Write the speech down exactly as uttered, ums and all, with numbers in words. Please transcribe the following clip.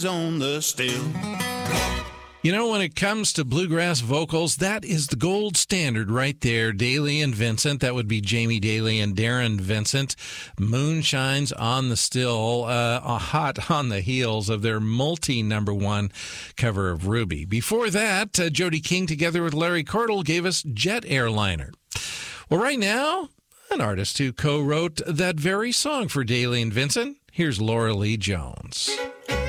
on the still. You know, when it comes to bluegrass vocals, that is the gold standard right there. Daly and Vincent, that would be Jamie Daly and Darren Vincent. Moonshines on the Still, uh, hot on the heels of their multi-number one cover of Ruby. Before that, uh, Jody King together with Larry Cordell gave us Jet Airliner. Well, right now, an artist who co-wrote that very song for Daly and Vincent, here's Laura Lee Jones.